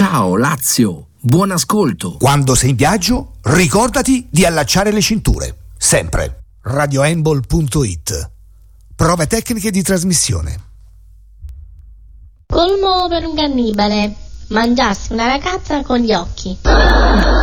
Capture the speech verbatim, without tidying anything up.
Ciao Lazio, buon ascolto. Quando sei in viaggio, ricordati di allacciare le cinture, sempre. radioembol punto it. Prove tecniche di trasmissione. Colmo per un cannibale: mangiarsi una ragazza con gli occhi.